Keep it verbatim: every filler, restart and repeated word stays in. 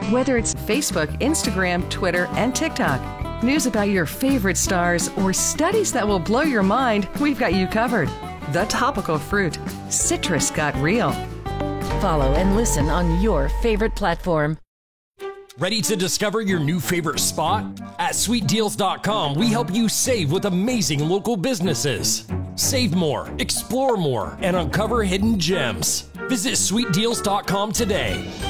Whether it's Facebook, Instagram, Twitter, and TikTok, news about your favorite stars, or studies that will blow your mind, we've got you covered. The Topical Fruit. Citrus got real. Follow and listen on your favorite platform. Ready to discover your new favorite spot? At sweet deals dot com, we help you save with amazing local businesses. Save more, explore more, and uncover hidden gems. Visit sweet deals dot com today.